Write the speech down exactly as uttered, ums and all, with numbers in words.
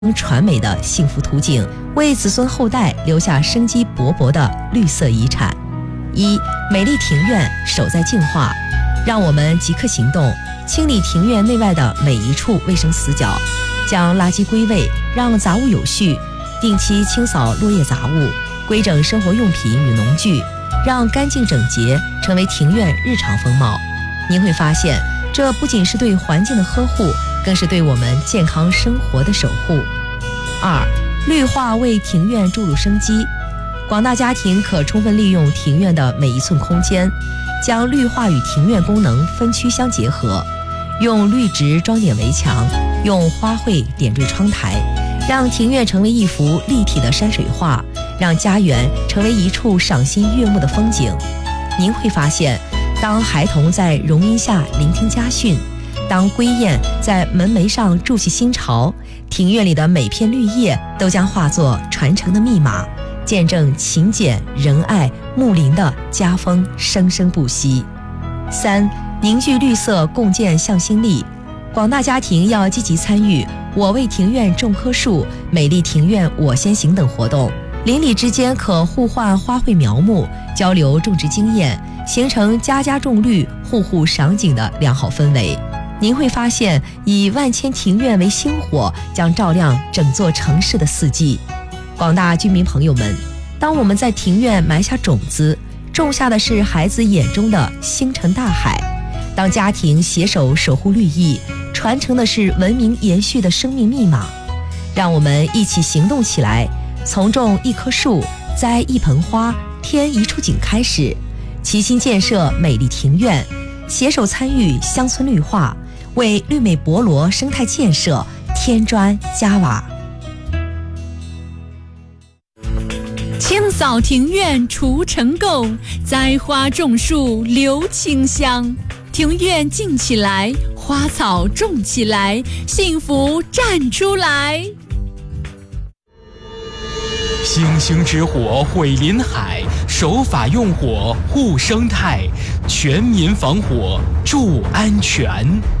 传媒的幸福图景，为子孙后代留下生机勃勃的绿色遗产。一、美丽庭院守在净化，让我们即刻行动，清理庭院内外的每一处卫生死角，将垃圾归位，让杂物有序，定期清扫落叶杂物，规整生活用品与农具，让干净整洁成为庭院日常风貌。您会发现，这不仅是对环境的呵护，更是对我们健康生活的守护。二、绿化为庭院注入生机，广大家庭可充分利用庭院的每一寸空间，将绿化与庭院功能分区相结合，用绿植装点围墙，用花卉点缀窗台，让庭院成为一幅立体的山水画，让家园成为一处赏心悦目的风景。您会发现，当孩童在榕荫下聆听家训，当归雁在门楣上筑起新巢，庭院里的每片绿叶都将化作传承的密码，见证勤俭仁爱睦邻的家风生生不息。三、凝聚绿色共建向心力，广大家庭要积极参与我为庭院种棵树、美丽庭院我先行等活动，邻里之间可互换花卉苗木，交流种植经验，形成家家种绿、户户赏景的良好氛围。您会发现，以万千庭院为星火，将照亮整座城市的四季。广大居民朋友们，当我们在庭院埋下种子，种下的是孩子眼中的星辰大海；当家庭携手守护绿意，传承的是文明延续的生命密码。让我们一起行动起来，从种一棵树、栽一盆花、添一处景开始，齐心建设美丽庭院，携手参与乡村绿化，为绿美博罗生态建设添砖加瓦。 清扫庭院除尘垢，栽花种树留清香。庭院静起来，花草种起来，幸福站出来。 星星之火毁林海，守法用火护生态，全民防火助安全。